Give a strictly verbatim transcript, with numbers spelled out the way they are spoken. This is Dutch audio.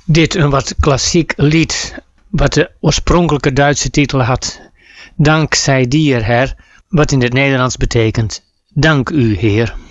Dit een wat klassiek lied, wat de oorspronkelijke Duitse titel had. Dank zij dir, Herr, wat in het Nederlands betekent: Dank u, Heer.